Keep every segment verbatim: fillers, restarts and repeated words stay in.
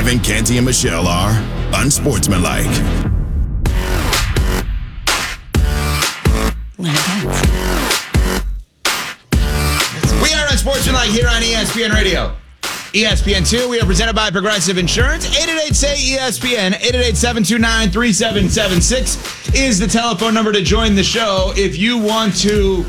Evan, Canty, and Michelle are unsportsmanlike. We are unsportsmanlike here on E S P N Radio. E S P N two, we are presented by Progressive Insurance. eight eight eight, S A Y, E S P N. eight eight eight, seven two nine, three seven seven six is the telephone number to join the show. If you want to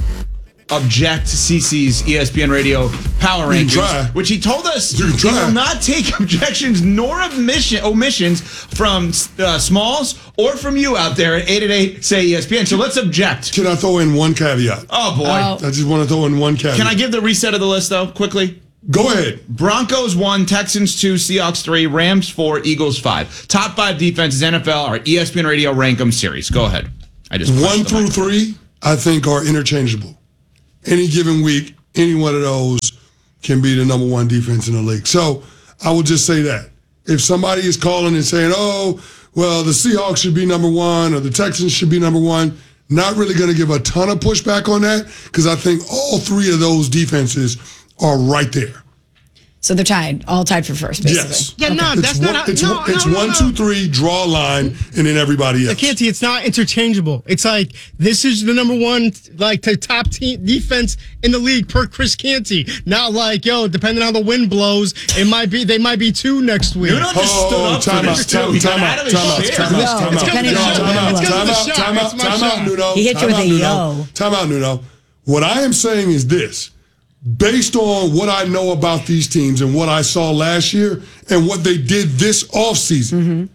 object to CeCe's E S P N Radio Power Rankings, which he told us he will not take objections nor omission, omissions from uh, Smalls or from you out there at eight eight eight, S A Y, E S P N. So let's object. Can I throw in one caveat? Oh, boy. Oh. I just want to throw in one caveat. Can I give the reset of the list, though, quickly? Go ahead. Broncos one, Texans two, Seahawks three, Rams four, Eagles five. Top five defenses, N F L, our E S P N Radio Rank 'em series. Go ahead. I just One through three, I think, are interchangeable. Any given week, any one of those can be the number one defense in the league. So I will just say that. If somebody is calling and saying, oh, well, the Seahawks should be number one or the Texans should be number one, not really going to give a ton of pushback on that because I think all three of those defenses are right there. So they're tied, all tied for first, basically. Yes. Yeah, no, it's that's one, not how, it's, no, it's no, no, one, no. two, three, draw a line, and then everybody else. Canty, it's not interchangeable. It's like this is the number one, like the top team defense in the league per Chris Canty. Not like, yo, depending on how the wind blows, it might be they might be two next week. You don't just Oh, stood up time for out, this, time too. He time got out, out of time his out, chair. time out, Yo, time it's out, depending on time the out, wind time blows. out, time out, It's my time out, shot. Nuno. He hit you Time with out, a Nuno. yo. Time out, Nuno. What I am saying is this. Based on what I know about these teams and what I saw last year and what they did this offseason, mm-hmm.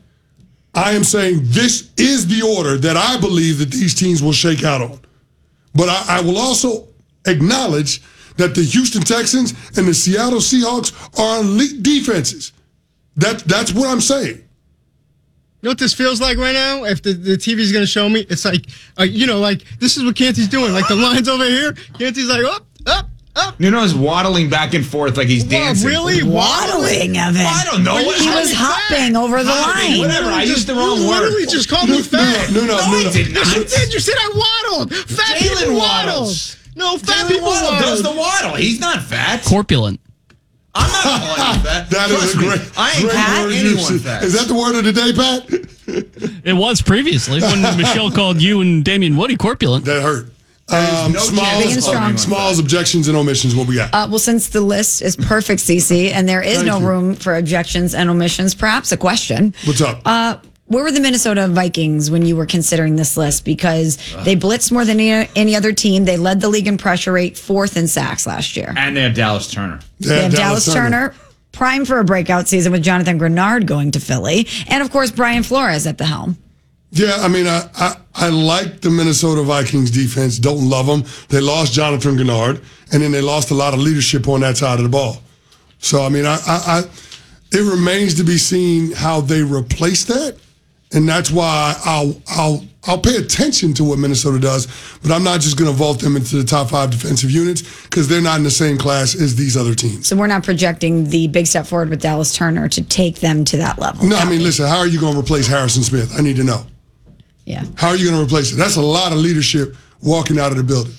I am saying this is the order that I believe that these teams will shake out on. But I, I will also acknowledge that the Houston Texans and the Seattle Seahawks are elite defenses. That, that's what I'm saying. You know what this feels like right now? If the, the T V's going to show me, it's like, uh, you know, like this is what Canty's doing. Like the line's over here. Canty's like, up, up, up. Nuno's waddling back and forth like he's dancing. Really? Waddling, Evan. I don't know. He was hopping over the Hopping, line. whatever. I used the wrong you word. literally just called me fat. No, no, no, No, I no. did not. Yes, you did. You said I waddled. Fat Jalen people waddles. waddle. No, fat Jalen people Waddle waddle. does the waddle. He's not fat. Corpulent. I'm not calling him fat. That Trust is a me, great, I ain't great calling word anyone usage. fat. Is that the word of the day, Pat? It was previously when Michelle called you and Damian Woody corpulent. That hurt. There's Um, no Smalls, chance Big and strong. Smalls, objections, and omissions. What we got? Uh, well, since the list is perfect, CeCe, and there is Thank no you. room for objections and omissions, perhaps a question. What's up? Uh, where were the Minnesota Vikings when you were considering this list? Because they blitzed more than any, any other team. They led the league in pressure rate, fourth in sacks last year. And they have Dallas Turner. They have Dallas, Turner, prime for a breakout season with Jonathan Grenard going to Philly. And, of course, Brian Flores at the helm. Yeah, I mean, I, I I like the Minnesota Vikings defense. Don't love them. They lost Jonathan Grenard, and then they lost a lot of leadership on that side of the ball. So, I mean, I, I, I it remains to be seen how they replace that, and that's why I'll I'll I'll pay attention to what Minnesota does, but I'm not just going to vault them into the top five defensive units because they're not in the same class as these other teams. So we're not projecting the big step forward with Dallas Turner to take them to that level. No, I mean, listen, how are you going to replace Harrison Smith? I need to know. Yeah. How are you going to replace it? That's a lot of leadership walking out of the building.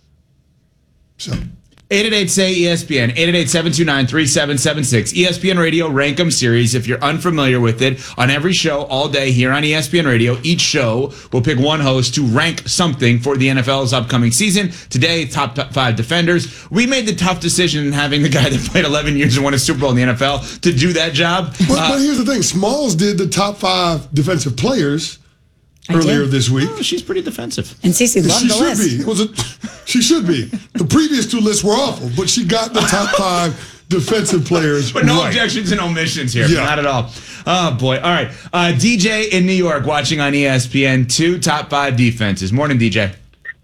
So, eight eight eight, S A Y, E S P N, eight eight eight, seven two nine, three seven seven six. E S P N Radio Rank 'em series. If you're unfamiliar with it, on every show all day here on E S P N Radio, each show will pick one host to rank something for the N F L's upcoming season. Today, top five defenders. We made the tough decision having the guy that played eleven years and won a Super Bowl in the N F L to do that job. but, Uh, but here's the thing: Smalls did the top five defensive players I earlier did. this week. oh, she's pretty defensive. And CeCe loved She the should list. be. It was a, she should be. The previous two lists were awful, but she got the top five defensive players. But no right. objections and omissions here. Yeah. Not at all. Oh, boy. All right. Uh, D J in New York watching on E S P N. Two top five defenses. Morning, D J.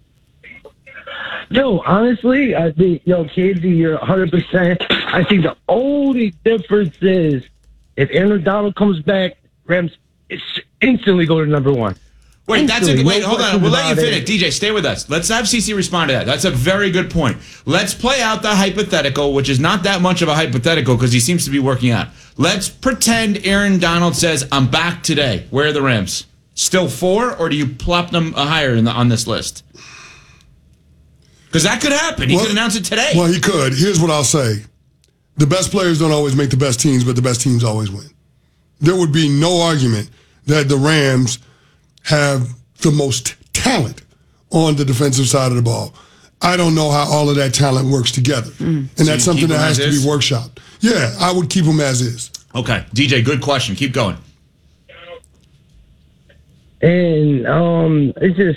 Yo, honestly, I think, yo, Casey, you're one hundred percent. I think the only difference is if Aaron Donald comes back, Rams instantly go to number one. Wait, that's a Instantly. good. Wait, No hold on. questions We'll let you about finish. it. D J, stay with us. Let's have CeCe respond to that. That's a very good point. Let's play out the hypothetical, which is not that much of a hypothetical because he seems to be working out. Let's pretend Aaron Donald says, I'm back today. Where are the Rams? Still four, or do you plop them higher in the, on this list? Because that could happen. He Well- could announce it today. Well, he could. Here's what I'll say. the best players don't always make the best teams, but the best teams always win. There would be no argument that the Rams have the most talent on the defensive side of the ball. I don't know how all of that talent works together. Mm. And so that's something that has to is? be workshopped. Yeah, I would keep them as is. Okay. D J, good question. Keep going. And um, it's just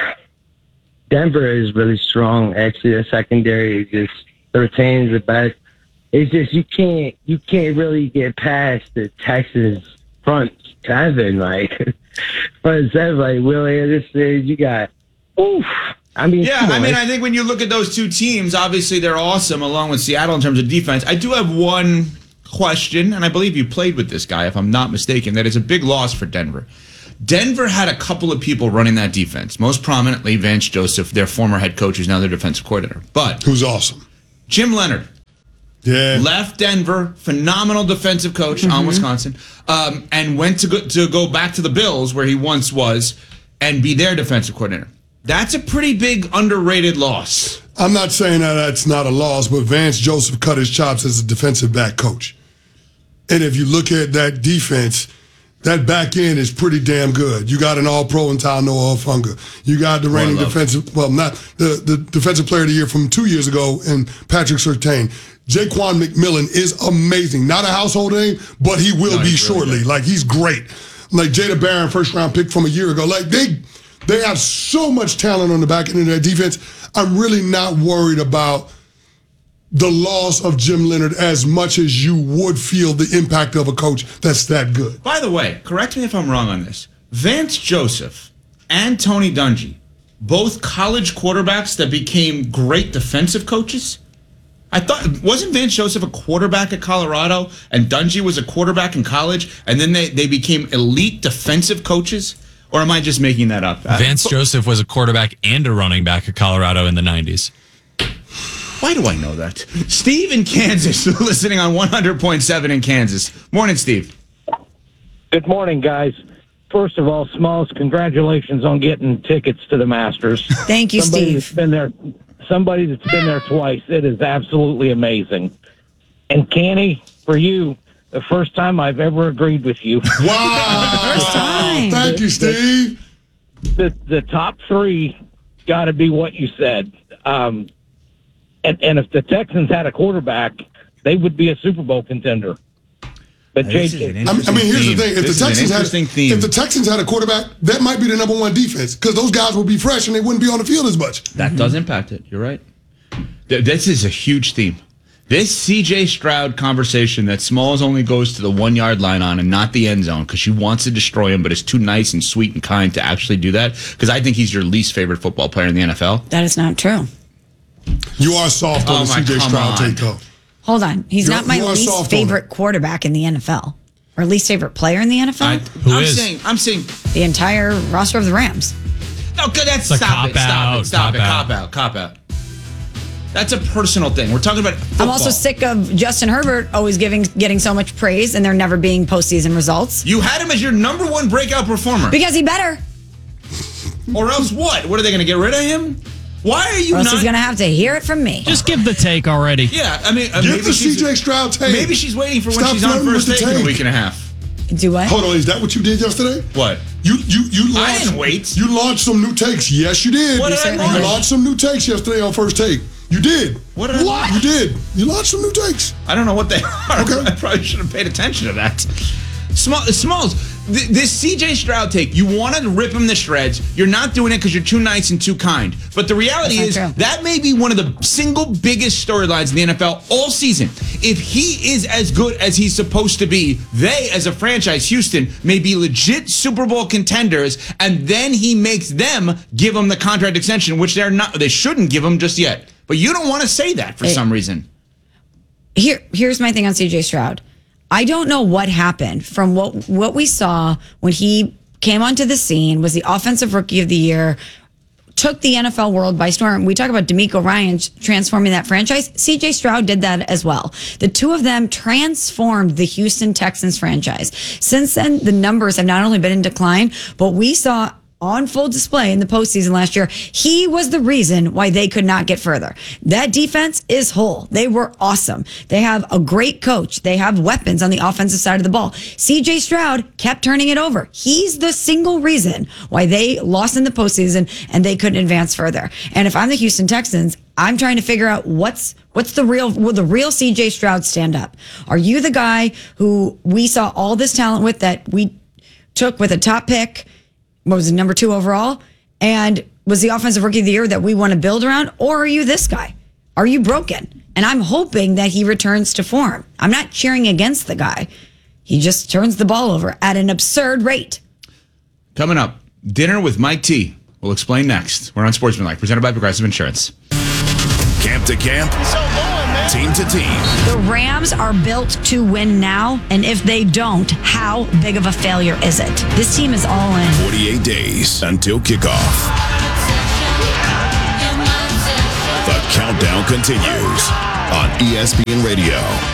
Denver is really strong. Actually, the secondary is just the retains the best. It's just you can't you can't really get past the Texans front seven, like front seven, like Willie. This is you got. Oof. I mean, yeah. I mean, I think when you look at those two teams, obviously they're awesome, along with Seattle in terms of defense. I do have one question, and I believe you played with this guy, if I'm not mistaken. That is a big loss for Denver. Denver had a couple of people running that defense, most prominently Vance Joseph, their former head coach, who's now their defensive coordinator. But who's awesome? Jim Leonard. Yeah. Left Denver, phenomenal defensive coach mm-hmm. on Wisconsin, um, and went to go, to go back to the Bills, where he once was, and be their defensive coordinator. That's a pretty big underrated loss. I'm not saying that that's not a loss, but Vance Joseph cut his chops as a defensive back coach. And if you look at that defense, that back end is pretty damn good. You got an all-pro in Talanoa Hufanga. You got the reigning defensive, well, not the, the defensive player of the year from two years ago, and Patrick Surtain. Jaquan McMillan is amazing. Not a household name, but he will no, be shortly. Really like, he's great. Like Jada Barron, first-round pick from a year ago. Like, they they have so much talent on the back end of their defense. I'm really not worried about the loss of Jim Leonard as much as you would feel the impact of a coach that's that good. By the way, correct me if I'm wrong on this. Vance Joseph and Tony Dungy, both college quarterbacks that became great defensive coaches. I thought, wasn't Vance Joseph a quarterback at Colorado and Dungy was a quarterback in college, and then they, they became elite defensive coaches? Or am I just making that up? Vance I, Joseph was a quarterback and a running back at Colorado in the nineties. Why do I know that? Steve in Kansas, listening on one hundred point seven in Kansas. Morning, Steve. Good morning, guys. First of all, Smalls, congratulations on getting tickets to the Masters. Thank you, somebody Steve. That's been there, somebody that's been there twice. It is absolutely amazing. And Canny, for you, the first time I've ever agreed with you. Wow. First time. Thank you, Steve. The, the, the top three got to be what you said. Um, And, and if the Texans had a quarterback, they would be a Super Bowl contender. But Now, J J J, I mean, I mean, here's theme. the thing: if this the Texans had, theme. if the Texans had a quarterback, that might be the number one defense because those guys would be fresh and they wouldn't be on the field as much. That does impact it. You're right. This is a huge theme. This C J Stroud conversation that Smalls only goes to the one yard line on and not the end zone because she wants to destroy him, but is too nice and sweet and kind to actually do that. Because I think he's your least favorite football player in the N F L. That is not true. You are soft on Oh, the my, C J come Stroud on. take, though. Hold on. He's You're- not my you are soft least on favorite it. quarterback in the N F L. Or least favorite player in the N F L? I, Who I'm is? saying, I'm saying, the entire roster of the Rams. no, good. That's It's a stop it, stop cop-out, it, stop it, cop-out. cop out, cop out. That's a personal thing. We're talking about football. I'm also sick of Justin Herbert always giving getting so much praise and there never being postseason results. You had him as your number one breakout performer, Because he better. or else what? What are they going to get rid of him? Why are you Or else not? he's going to have to hear it from me. Just give the take already. Yeah, I mean, uh, Give maybe the C she's J Stroud take. maybe she's waiting for when Stop she's on flirting first with the take in a take. week and a half. Do what? Hold on, is that what you did yesterday? What? You you you I launched, didn't wait. You launched some new takes. Yes, you did. What did I You launch? launched some new takes yesterday on First Take. You did. What did I launch? You did. You launched some new takes. I don't know what they are. Okay. I probably should have paid attention to that. Small, Smalls, th- this C J Stroud take, you want to rip him to shreds. You're not doing it because you're too nice and too kind. But the reality That's is not true. that may be one of the single biggest storylines in the N F L all season. If he is as good as he's supposed to be, they, as a franchise, Houston, may be legit Super Bowl contenders, and then he makes them give him the contract extension, which they're not. They shouldn't give him just yet. But you don't want to say that for Hey. some reason. Here, here's my thing on C J Stroud. I don't know what happened from what what we saw when he came onto the scene, was the offensive rookie of the year, took the N F L world by storm. We talk about DeMeco Ryan transforming that franchise. C J Stroud did that as well. The two of them transformed the Houston Texans franchise. Since then, the numbers have not only been in decline, but we saw on full display in the postseason last year. He was the reason why they could not get further. That defense is whole. They were awesome. They have a great coach. They have weapons on the offensive side of the ball. C J Stroud kept turning it over. He's the single reason why they lost in the postseason and they couldn't advance further. And if I'm the Houston Texans, I'm trying to figure out what's what's the real, will the real C J Stroud stand up? Are you the guy who we saw all this talent with that we took with a top pick? What was it, number two overall? And was the offensive rookie of the year that we want to build around? Or are you this guy? Are you broken? And I'm hoping that he returns to form. I'm not cheering against the guy. He just turns the ball over at an absurd rate. Coming up, dinner with Mike T. We'll explain next. We're on Sportsmanlike, presented by Progressive Insurance. Camp to camp, team to team. The Rams are built to win now, and if they don't, how big of a failure is it? This team is all in. forty-eight days until kickoff. The countdown continues on E S P N Radio.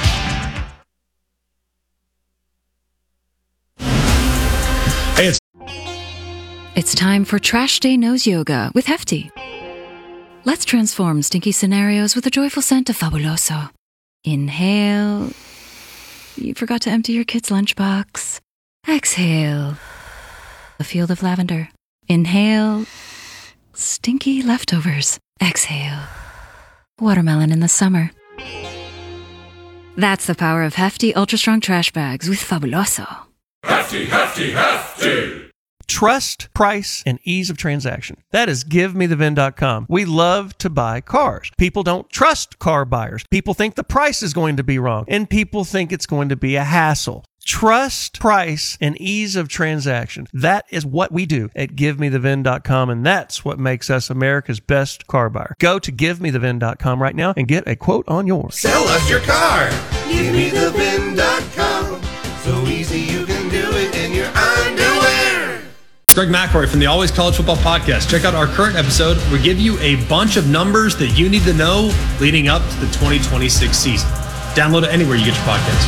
Hey, it's It's time for Trash Day Nose Yoga with Hefty. Let's transform stinky scenarios with a joyful scent of Fabuloso. Inhale. You forgot to empty your kid's lunchbox. Exhale. A field of lavender. Inhale. Stinky leftovers. Exhale. Watermelon in the summer. That's the power of Hefty Ultra Strong Trash Bags with Fabuloso. Hefty, hefty, hefty. Trust, price, and ease of transaction. That is give me the V I N dot com. We love to buy cars. People don't trust car buyers. People think the price is going to be wrong, and people think it's going to be a hassle. Trust, price, and ease of transaction. That is what we do at give me the V I N dot com, and that's what makes us America's best car buyer. Go to give me the V I N dot com right now and get a quote on yours. Sell us your car. give me the V I N dot com. So easy you can do it in your underwear. Greg McElroy from the Always College Football Podcast. Check out our current episode. We give you a bunch of numbers that you need to know leading up to the twenty twenty-six season. Download it anywhere you get your podcasts.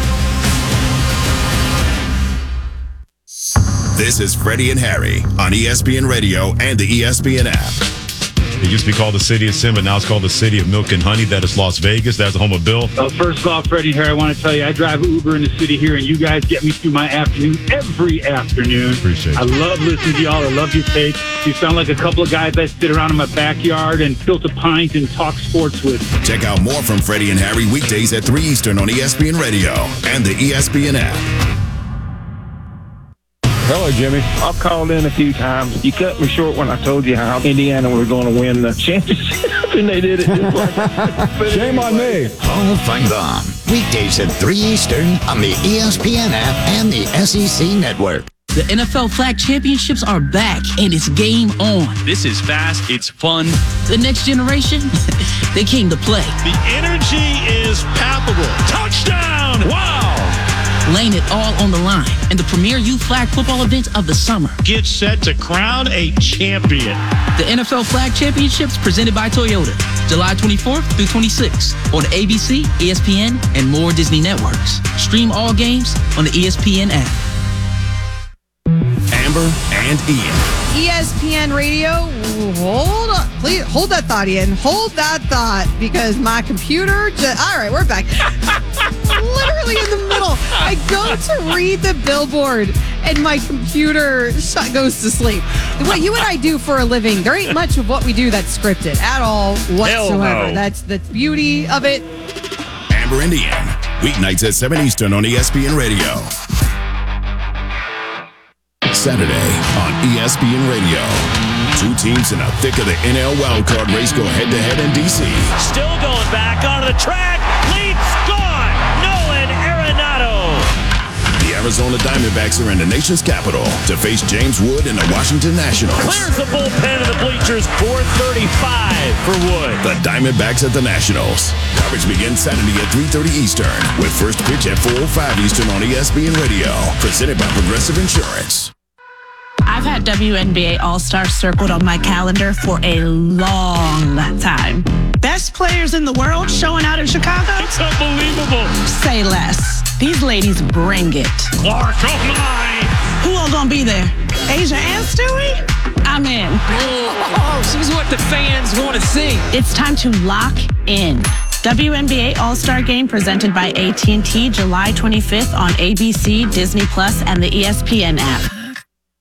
This is Freddie and Harry on E S P N Radio and the E S P N app. It used to be called the City of Sin, but now it's called the City of Milk and Honey. That is Las Vegas. That's the home of Bill. Uh, first off, Freddie here, I want to tell you, I drive Uber in the city here, and you guys get me through my afternoon every afternoon. Appreciate it. I love listening to y'all. I love your takes. You sound like a couple of guys that sit around in my backyard and tilt a pint and talk sports with. Check out more from Freddie and Harry weekdays at three Eastern on E S P N Radio and the E S P N app. Hello, Jimmy. I've called in a few times. You cut me short when I told you how Indiana was going to win the championship, and they did it just like that. Shame on me. Hall of Fame Bomb. Weekdays at three Eastern on the E S P N app and the S E C Network. The N F L Flag Championships are back, and it's game on. This is fast. It's fun. The next generation, they came to play. The energy is palpable. Touchdown! Wow! Laying it all on the line in the premier youth flag football event of the summer. Get set to crown a champion. The N F L Flag Championships presented by Toyota, July twenty-fourth through twenty-sixth on A B C, E S P N, and more Disney networks. Stream all games on the E S P N app. Amber and Ian. E S P N Radio, hold on. Please hold that thought, Ian. Hold that thought, because my computer just, all right, we're back. Literally in the middle. I go to read the billboard and my computer sh- goes to sleep. What you and I do for a living, there ain't much of what we do that's scripted at all whatsoever. No. That's the beauty of it. Amber and Ian. Weeknights at seven Eastern on E S P N Radio. Saturday on E S P N Radio. Two teams in the thick of the N L wildcard race go head-to-head in D C. Still going back onto the track. Lead's gone. Nolan Arenado. The Arizona Diamondbacks are in the nation's capital to face James Wood and the Washington Nationals. Clears the bullpen of the bleachers. four thirty-five for Wood. The Diamondbacks at the Nationals. Coverage begins Saturday at three thirty Eastern with first pitch at four oh five Eastern on E S P N Radio. Presented by Progressive Insurance. I've had W N B A All-Stars circled on my calendar for a long time. Best players in the world showing out in Chicago? It's unbelievable. Say less. These ladies bring it. Clark, oh my! Who all gonna be there? Asia and Stewie? I'm in. Oh, she's what the fans want to see. It's time to lock in. W N B A All-Star Game presented by A T and T July twenty-fifth on A B C, Disney Plus, and the E S P N app.